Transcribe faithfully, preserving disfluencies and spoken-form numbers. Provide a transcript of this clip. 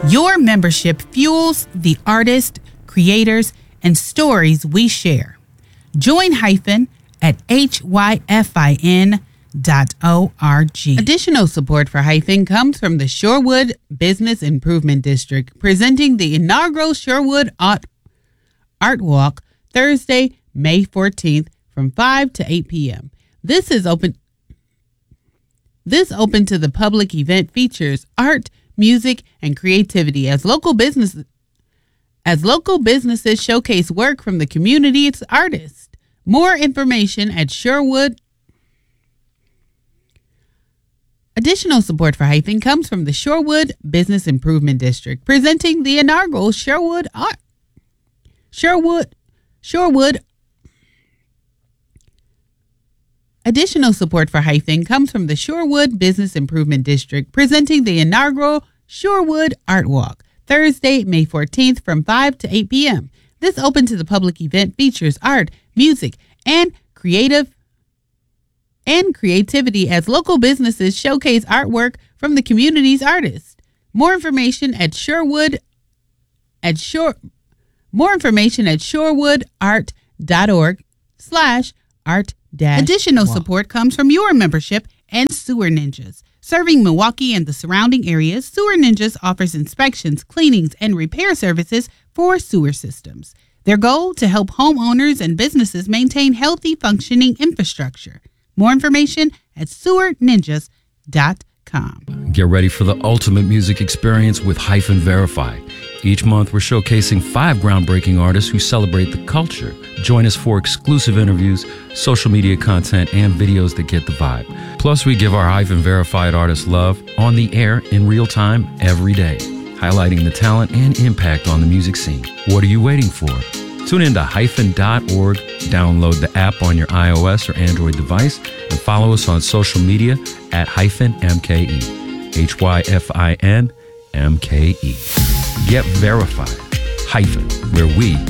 Your membership fuels the artists, creators, and stories we share. Join Hyphen at H Y F I N dot O R G. Additional support for Hyphen comes from the Shorewood Business Improvement District, presenting the inaugural Shorewood Art, Art Walk Thursday, May fourteenth from five to eight p.m. This is open This open to the public event features art, music, and creativity as local business as local businesses showcase work from the community's artists. More information at Shorewood. Additional support for Hyphen comes from the Shorewood Business Improvement District, presenting the inaugural Shorewood Art Shorewood Shorewood Additional support for Hyphen comes from the Shorewood Business Improvement District, presenting the inaugural Shorewood Art Walk, Thursday, May fourteenth from five to eight p.m. This open to the public event features art, music, and creative and creativity as local businesses showcase artwork from the community's artists. More information at Shorewood at Shore More information at shorewoodart.org slash art dash. Additional support comes from your membership and Sewer Ninjas. Serving Milwaukee and the surrounding areas, Sewer Ninjas offers inspections, cleanings, and repair services for sewer systems. Their goal, to help homeowners and businesses maintain healthy, functioning infrastructure. More information at sewer ninjas dot com. Get ready for the ultimate music experience with Hyphen Verified. Each month, we're showcasing five groundbreaking artists who celebrate the culture. Join us for exclusive interviews, social media content, and videos that get the vibe. Plus, we give our Hyphen Verified artists love on the air in real time every day, highlighting the talent and impact on the music scene. What are you waiting for? Tune in to hyphen dot org, download the app on your iOS or Android device, and follow us on social media at hyphen M K E. H Y F I N M K E. Get verified. Hyphen, where we